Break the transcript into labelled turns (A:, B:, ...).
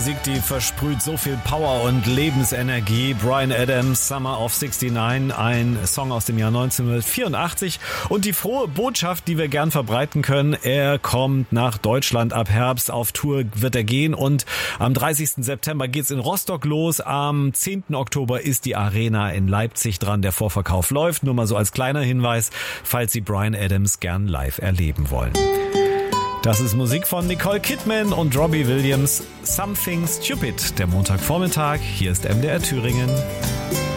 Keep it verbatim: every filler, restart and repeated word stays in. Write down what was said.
A: Musik, die versprüht so viel Power und Lebensenergie. Bryan Adams, Summer of sixty-nine, ein Song aus dem Jahr neunzehnhundertvierundachtzig. Und die frohe Botschaft, die wir gern verbreiten können, er kommt nach Deutschland ab Herbst. Auf Tour wird er gehen und am dreißigsten September geht's in Rostock los. Am zehnten Oktober ist die Arena in Leipzig dran. Der Vorverkauf läuft. Nur mal so als kleiner Hinweis, falls Sie Bryan Adams gern live erleben wollen. Das ist Musik von Nicole Kidman und Robbie Williams. Something Stupid, der Montagvormittag. Hier ist M D R Thüringen.